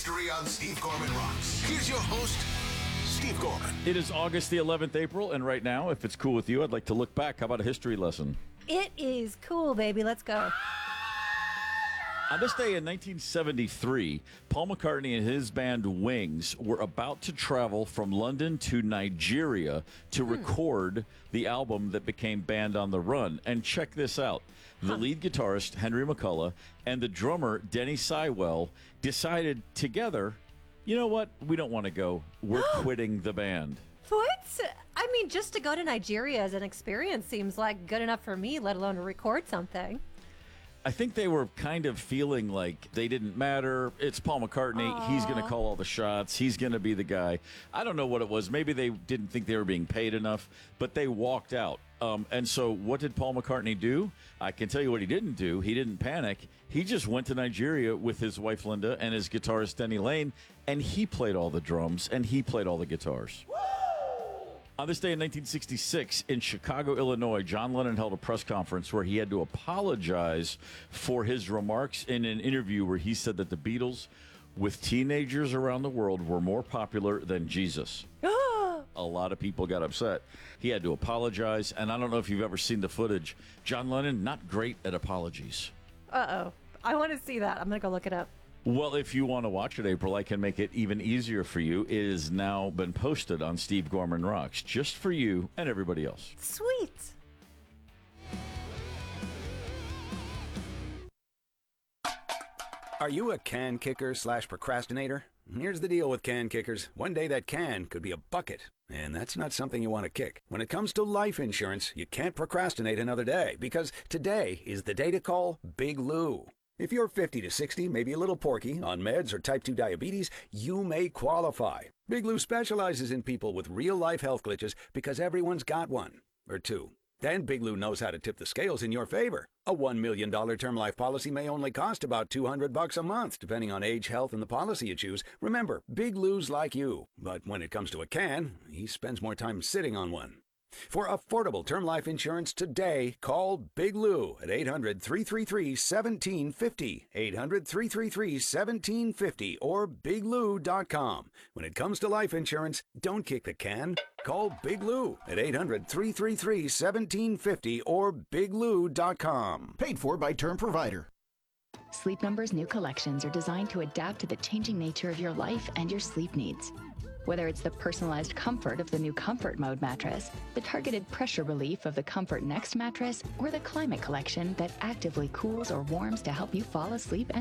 history on Steve Gorman Rocks. Here's your host, Steve Gorman. It is August the 11th, April, and right now, if it's cool with you, I'd like to look back. How about a history lesson? It is cool, baby. Let's go. On this day in 1973, Paul McCartney and his band Wings were about to travel from London to Nigeria to record the album that became Band on the Run. And check this out. The lead guitarist, Henry McCullough, and the drummer, Denny Sywell, decided together, you know what? We don't want to go. We're quitting the band. What? I mean, just to go to Nigeria as an experience seems like good enough for me, let alone to record something. I think they were kind of feeling like they didn't matter. It's Paul McCartney. He's going to call all the shots. He's going to be the guy. I don't know what it was. Maybe they didn't think they were being paid enough, but they walked out. And so what did Paul McCartney do? I can tell you what he didn't do. He didn't panic. He just went to Nigeria with his wife, Linda, and his guitarist, Denny Lane, and he played all the drums, and he played all the guitars. On this day in 1966, in Chicago, Illinois, John Lennon held a press conference where he had to apologize for his remarks in an interview where he said that the Beatles, with teenagers around the world, were more popular than Jesus. A lot of people got upset. He had to apologize, and I don't know if you've ever seen the footage. John Lennon, not great at apologies. Uh-oh. I want to see that. I'm going to go look it up. Well, if you want to watch it, April, I can make it even easier for you. It has now been posted on Steve Gorman Rocks, just for you and everybody else. Sweet. Are you a can kicker / procrastinator? Here's the deal with can kickers. One day that can could be a bucket, and that's not something you want to kick. When it comes to life insurance, you can't procrastinate another day, because today is the day to call Big Lou. If you're 50 to 60, maybe a little porky, on meds or type 2 diabetes, you may qualify. Big Lou specializes in people with real-life health glitches because everyone's got one, or two. Then Big Lou knows how to tip the scales in your favor. A $1 million term life policy may only cost about $200 a month, depending on age, health, and the policy you choose. Remember, Big Lou's like you, but when it comes to a can, he spends more time sitting on one. For affordable term life insurance today, call Big Lou at 800-333-1750, 800-333-1750, or biglou.com. When it comes to life insurance, don't kick the can. Call Big Lou at 800-333-1750 or biglou.com. Paid for by Term Provider. Sleep Number's new collections are designed to adapt to the changing nature of your life and your sleep needs. Whether it's the personalized comfort of the new Comfort Mode mattress, the targeted pressure relief of the Comfort Next mattress, or the Climate Collection that actively cools or warms to help you fall asleep